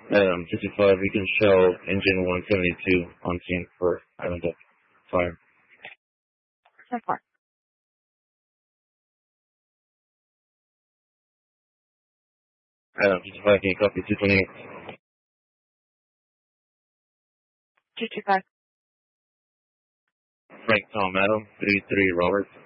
Adam 55, we can show engine 172 on scene for Island Deck Fire. 10-4. Adam 55, can you copy 228? 225. Frank Tom Adam, 33 Roberts.